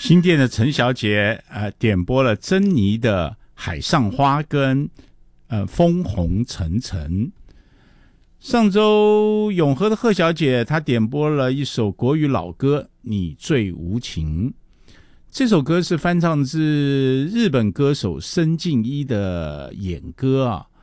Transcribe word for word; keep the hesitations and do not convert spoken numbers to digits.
新店的陈小姐呃点播了珍妮的《海上花》跟呃枫红沉沉。上周永和的贺小姐她点播了一首国语老歌《你最无情》，这首歌是翻唱自日本歌手深敬一的演歌啊。